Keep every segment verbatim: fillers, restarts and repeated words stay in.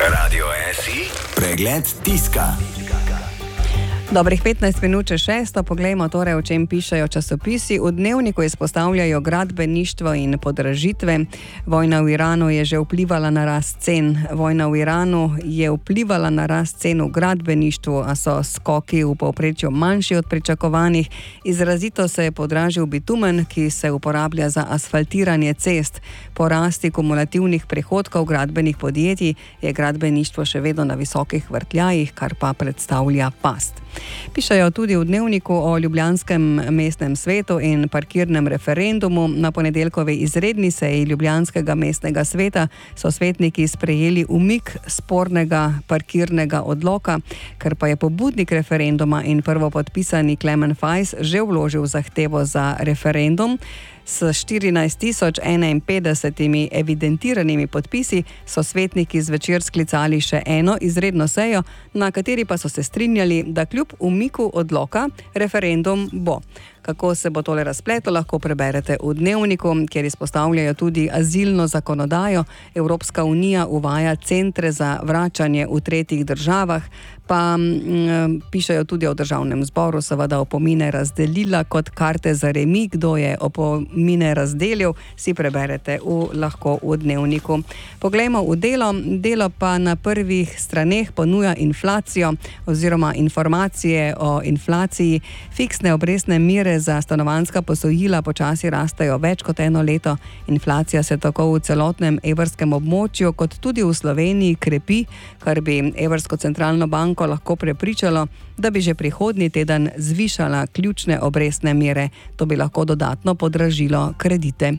Radio S I, pregled tiska. Dobrih petnajst minut čez šesto, poglejmo torej, o čem pišejo časopisi. V Dnevniku izpostavljajo gradbeništvo in podražitve. Vojna v Iranu je že vplivala na rast cen. Vojna v Iranu je vplivala na rast cen v gradbeništvu, a so skoki v povprečju manjši od pričakovanih. Izrazito se je podražil bitumen, ki se uporablja za asfaltiranje cest. Po rasti kumulativnih prihodkov gradbenih podjetij je gradbeništvo še vedno na visokih vrtljajih, kar pa predstavlja past. Pišejo tudi v Dnevniku o ljubljanskem mestnem svetu in parkirnem referendumu. Na ponedeljkovi izredni seji ljubljanskega mestnega sveta so svetniki sprejeli umik spornega parkirnega odloka, ker pa je pobudnik referenduma in prvopodpisani Klemen Fajs že vložil zahtevo za referendum. S štirinajst tisoč enainpetdesetimi evidentiranimi podpisi so svetniki zvečer sklicali še eno izredno sejo, na kateri pa so se strinjali, da kljub umiku odloka referendum bo. Kako se bo tole razpletlo, lahko preberete v Dnevniku, kjer izpostavljajo tudi azilno zakonodajo. Evropska unija uvaja centre za vračanje v tretjih državah, pa m, pišejo tudi o državnem zboru, seveda opomine razdelila kot karte za remi. Kdo je opomine razdelil, si preberete v, lahko v Dnevniku. Poglejmo v Delo. Delo pa na prvih straneh ponuja inflacijo oziroma informacije o inflaciji. Fiksne obrestne mere za stanovanjska posojila počasi rastejo več kot eno leto. Inflacija se tako v celotnem evrskem območju kot tudi v Sloveniji krepi, kar bi Evrsko centralno banko lahko prepričalo, da bi že prihodnji teden zvišala ključne obrestne mere. To bi lahko dodatno podražilo kredite.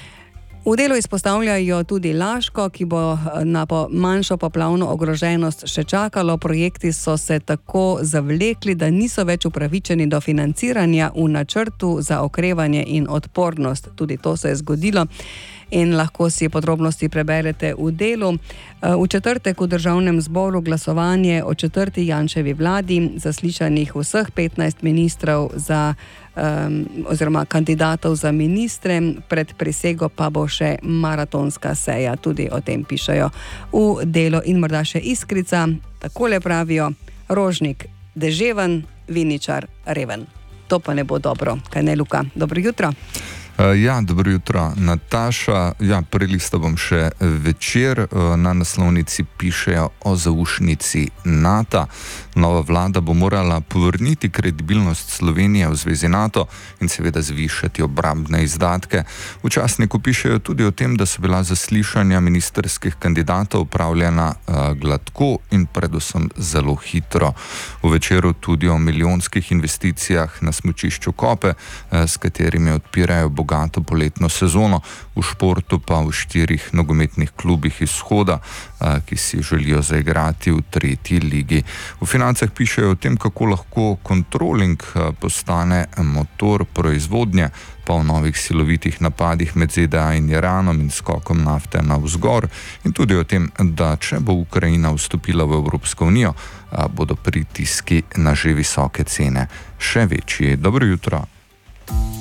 V Delu izpostavljajo tudi Laško, ki bo na manjšo poplavno ogroženost še čakalo. Projekti so se tako zavlekli, da niso več upravičeni do financiranja v načrtu za okrevanje in odpornost. Tudi to se je zgodilo in lahko si podrobnosti preberete v Delu. V četrtek v Državnem zboru glasovanje o četrti Janševi vladi, zaslišanih vseh petnajst ministrov za Um, oziroma kandidatov za ministre, pred prisego pa bo še maratonska seja, tudi o tem pišejo v Delu. In morda še Iskrica, takole pravijo: Rožnik deževen, Viničar reven. To pa ne bo dobro, kaj ne, Luka? Dobro jutro. Uh, ja, dobro jutro, Nataša. Ja, prelistal bom še Večer. Uh, na naslovnici pišejo o zaušnici Nata. Nova vlada bo morala povrniti kredibilnost Slovenije v zvezi Nato in seveda zvišati obrambne izdatke. V časniku pišejo tudi o tem, da so bila zaslišanja ministrskih kandidatov upravljena uh, gladko in predvsem zelo hitro. V Večeru tudi o milijonskih investicijah na smučišču Kope, uh, s katerimi odpirajo bogato poletno sezono, v športu pa v štirih nogometnih klubih izhoda, ki si želijo zaigrati v tretji ligi. V Financah pišejo o tem, kako lahko kontroling postane motor proizvodnje, pa o novih silovitih napadih med Z D A in Iranom in skokom nafte navzgor, in tudi o tem, da če bo Ukrajina vstopila v Evropsko unijo, bodo pritiski na že visoke cene še večji. Dobro jutro.